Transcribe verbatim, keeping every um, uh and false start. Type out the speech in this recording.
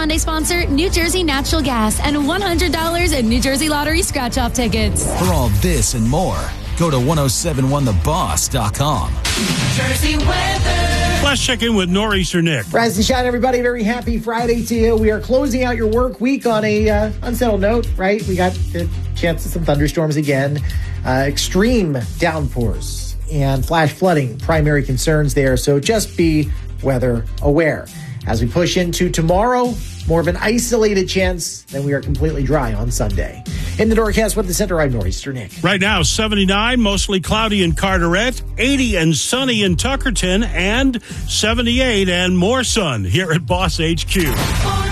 Monday sponsor, New Jersey Natural Gas, and one hundred dollars in New Jersey Lottery scratch-off tickets. For all this and more, go to ten seventy-one the boss dot com. Jersey weather. Let's check in with Nor'easter Nick. Rise and shine, everybody. Very happy Friday to you. We are closing out your work week on a uh, unsettled note, right? We got a chance of some thunderstorms again. Uh, extreme downpours and flash flooding, primary concerns there. So just be weather aware. As we push into tomorrow, more of an isolated chance than we are completely dry on Sunday. In the Norcast Weather Center, I'm Nor'easter Nick. Right now, seventy-nine, mostly cloudy in Carteret, eighty and sunny in Tuckerton, and seventy-eight and more sun here at Boss H Q.